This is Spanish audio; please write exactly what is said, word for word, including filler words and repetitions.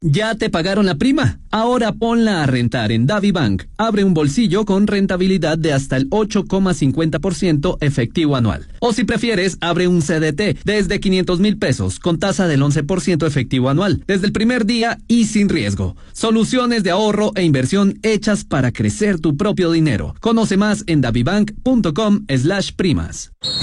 ¿Ya te pagaron la prima? Ahora ponla a rentar en DaviBank. Abre un bolsillo con rentabilidad de hasta el ocho coma cincuenta por ciento efectivo anual. O si prefieres, abre un C D T desde quinientos mil pesos con tasa del once por ciento efectivo anual, desde el primer día y sin riesgo. Soluciones de ahorro e inversión hechas para crecer tu propio dinero. Conoce más en davibank punto com slash primas.